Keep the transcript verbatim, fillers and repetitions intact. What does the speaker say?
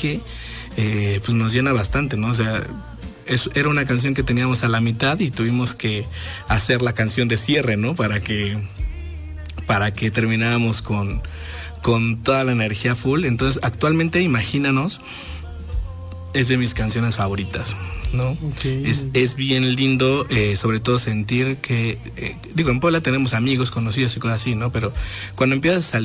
que eh, pues nos llena bastante, ¿no? O sea, es, era una canción que teníamos a la mitad y tuvimos que hacer la canción de cierre, ¿no? Para que, para que termináramos con, con toda la energía full. Entonces, actualmente, imagínanos, es de mis canciones favoritas, ¿no? Okay. Es, es bien lindo, eh, sobre todo sentir que, eh, digo, en Puebla tenemos amigos, conocidos y cosas así, ¿no? Pero cuando empiezas a salir